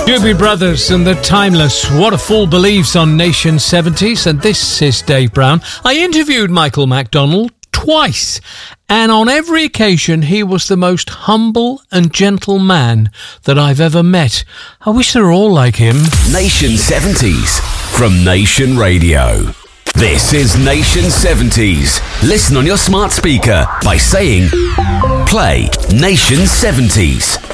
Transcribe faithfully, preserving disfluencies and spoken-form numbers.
Doobie Brothers and the Timeless. What a fool believes on Nation seventies. And this is Dave Brown. I interviewed Michael McDonald twice, and on every occasion he was the most humble and gentle man that I've ever met. I wish they were all like him. Nation seventies from Nation Radio. This is Nation seventies. Listen on your smart speaker by saying, play Nation seventies.